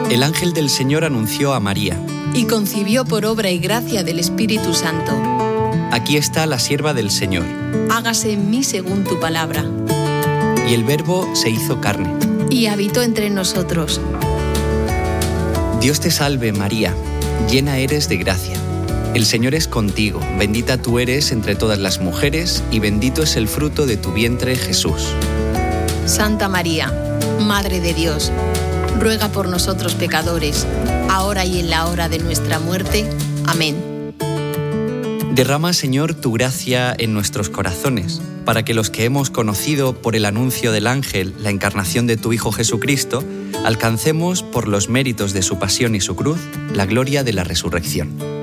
El ángel del Señor anunció a María. Y concibió por obra y gracia del Espíritu Santo. Aquí está la sierva del Señor. Hágase en mí según tu palabra. Y el Verbo se hizo carne. Y habitó entre nosotros. Dios te salve, María, llena eres de gracia. El Señor es contigo, bendita tú eres entre todas las mujeres, y bendito es el fruto de tu vientre, Jesús. Santa María, Madre de Dios, ruega por nosotros pecadores, ahora y en la hora de nuestra muerte. Amén. Derrama, Señor, tu gracia en nuestros corazones, para que los que hemos conocido por el anuncio del ángel la encarnación de tu Hijo Jesucristo, alcancemos, por los méritos de su pasión y su cruz, la gloria de la resurrección.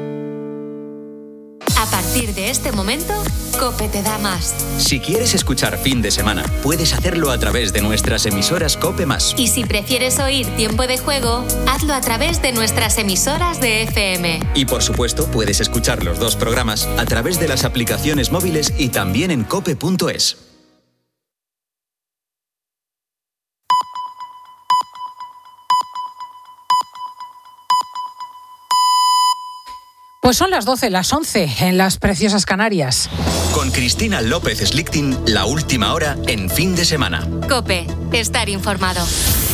A partir de este momento, COPE te da más. Si quieres escuchar Fin de Semana, puedes hacerlo a través de nuestras emisoras COPE+. Y si prefieres oír Tiempo de Juego, hazlo a través de nuestras emisoras de FM. Y por supuesto, puedes escuchar los dos programas a través de las aplicaciones móviles y también en cope.es. Pues son las 12, las 11 en las preciosas Canarias. Con Cristina López Slichting, la última hora en Fin de Semana. COPE, estar informado.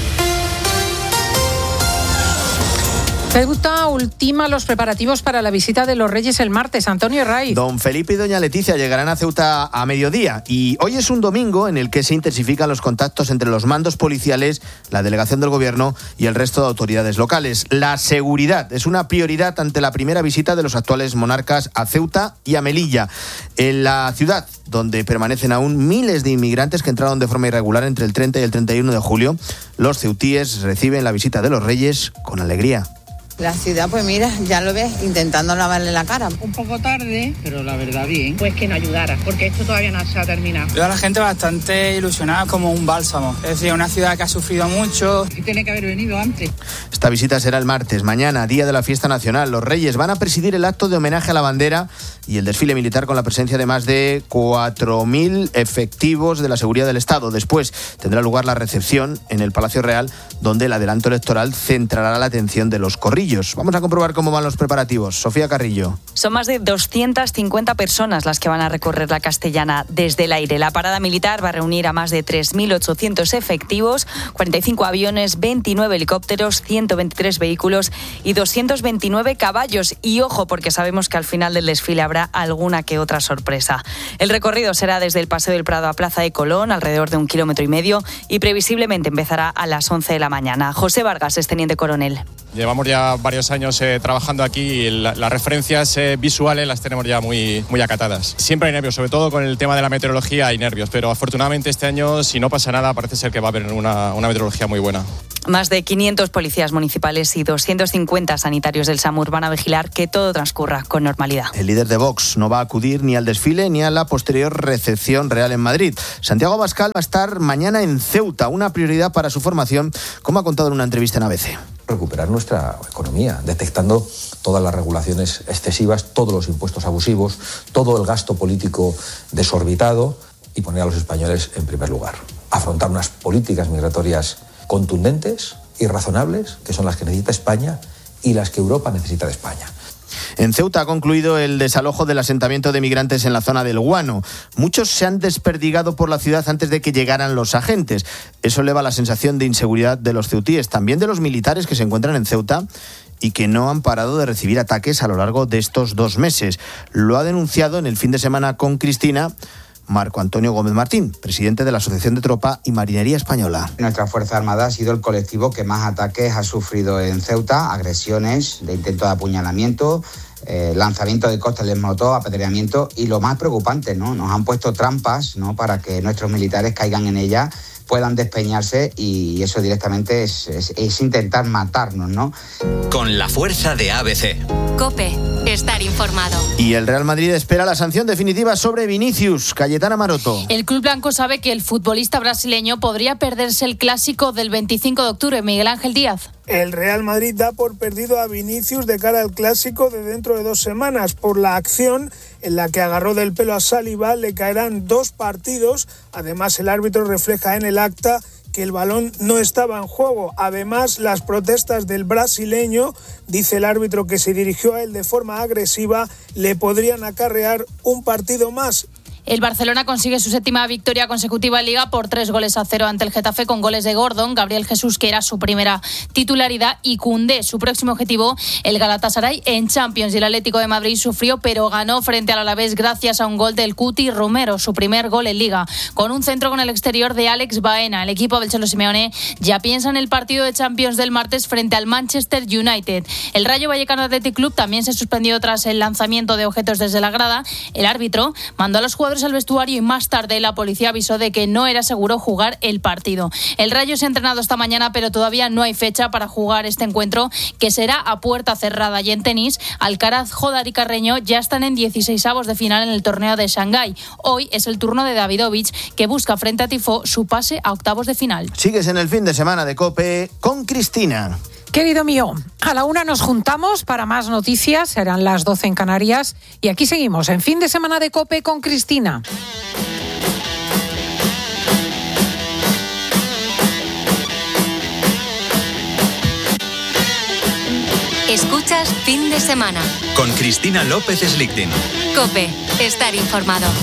Ceuta ultima los preparativos para la visita de los Reyes el martes. Antonio Herraiz. Don Felipe y doña Leticia llegarán a Ceuta a mediodía y hoy es un domingo en el que se intensifican los contactos entre los mandos policiales, la delegación del gobierno y el resto de autoridades locales. La seguridad es una prioridad ante la primera visita de los actuales monarcas a Ceuta y a Melilla. En la ciudad, donde permanecen aún miles de inmigrantes que entraron de forma irregular entre el 30 y el 31 de julio, los ceutíes reciben la visita de los Reyes con alegría. La ciudad, pues mira, ya lo ves, intentando lavarle la cara. Un poco tarde, pero la verdad bien. Pues que no ayudara, porque esto todavía no se ha terminado. Veo a la gente bastante ilusionada, como un bálsamo. Es decir, una ciudad que ha sufrido mucho. Y tiene que haber venido antes. Esta visita será el martes, mañana, día de la fiesta nacional. Los Reyes van a presidir el acto de homenaje a la bandera y el desfile militar con la presencia de más de 4.000 efectivos de la seguridad del Estado. Después tendrá lugar la recepción en el Palacio Real, donde el adelanto electoral centrará la atención de los corrillos. Vamos a comprobar cómo van los preparativos. Sofía Carrillo. Son más de 250 personas las que van a recorrer la Castellana desde el aire. La parada militar va a reunir a más de 3.800 efectivos, 45 aviones, 29 helicópteros, 123 vehículos y 229 caballos. Y ojo, porque sabemos que al final del desfile habrá alguna que otra sorpresa. El recorrido será desde el Paseo del Prado a Plaza de Colón, alrededor de 1,5 kilómetros, y previsiblemente empezará a las 11 de la mañana. José Vargas es teniente coronel. Llevamos ya varios años trabajando aquí y las referencias visuales las tenemos ya muy acatadas. Siempre hay nervios, sobre todo con el tema de la meteorología hay nervios, pero afortunadamente este año, si no pasa nada, parece ser que va a haber una meteorología muy buena. Más de 500 policías municipales y 250 sanitarios del SAMUR van a vigilar que todo transcurra con normalidad. El líder de Vox no va a acudir ni al desfile ni a la posterior recepción real en Madrid. Santiago Abascal va a estar mañana en Ceuta, una prioridad para su formación, como ha contado en una entrevista en ABC. Recuperar nuestra economía, detectando todas las regulaciones excesivas, todos los impuestos abusivos, todo el gasto político desorbitado y poner a los españoles en primer lugar. Afrontar unas políticas migratorias contundentes y razonables, que son las que necesita España y las que Europa necesita de España. En Ceuta ha concluido el desalojo del asentamiento de migrantes en la zona del Guano. Muchos se han desperdigado por la ciudad antes de que llegaran los agentes. Eso eleva la sensación de inseguridad de los ceutíes, también de los militares que se encuentran en Ceuta y que no han parado de recibir ataques a lo largo de estos 2 meses. Lo ha denunciado en el fin de semana con Cristina Marco Antonio Gómez Martín, presidente de la Asociación de Tropa y Marinería Española. Nuestra Fuerza Armada ha sido el colectivo que más ataques ha sufrido en Ceuta, agresiones, de intento de apuñalamiento, lanzamiento de cócteles molotov, apedreamiento y lo más preocupante, ¿no? Nos han puesto trampas, ¿no?, para que nuestros militares caigan en ellas, puedan despeñarse y eso directamente es intentar matarnos, ¿no? Con la fuerza de ABC. COPE, estar informado. Y el Real Madrid espera la sanción definitiva sobre Vinicius. Cayetana Maroto. El club blanco sabe que el futbolista brasileño podría perderse el clásico del 25 de octubre. Miguel Ángel Díaz. El Real Madrid da por perdido a Vinicius de cara al clásico de dentro de 2 semanas. Por la acción en la que agarró del pelo a Saliba le caerán 2 partidos. Además, el árbitro refleja en el acta que el balón no estaba en juego. Además, las protestas del brasileño, dice el árbitro que se dirigió a él de forma agresiva, le podrían acarrear un partido más. El Barcelona consigue su 7ª victoria consecutiva en Liga por 3-0 ante el Getafe, con goles de Gordon, Gabriel Jesús, que era su primera titularidad, y Koundé. Su próximo objetivo, el Galatasaray en Champions. Y el Atlético de Madrid sufrió, pero ganó frente al Alavés gracias a un gol del Cuti Romero, su primer gol en Liga, con un centro con el exterior de Alex Baena. El equipo del Cholo Simeone ya piensa en el partido de Champions del martes frente al Manchester United. El Rayo Vallecano Athletic Club también se suspendió tras el lanzamiento de objetos desde la grada. El árbitro mandó a los jugadores al vestuario y más tarde la policía avisó de que no era seguro jugar el partido. El Rayo se ha entrenado esta mañana, pero todavía no hay fecha para jugar este encuentro, que será a puerta cerrada. Y en tenis, Alcaraz, Jodar y Carreño ya están en 16avos de final en el torneo de Shanghái. Hoy es el turno de Davidovich, que busca frente a Tifó su pase a octavos de final. Sigues en el fin de semana de COPE con Cristina. Querido mío, a la 1 nos juntamos para más noticias, serán las 12 en Canarias, y aquí seguimos en Fin de Semana de COPE con Cristina. Escuchas Fin de Semana con Cristina López Slichting. COPE, estar informado.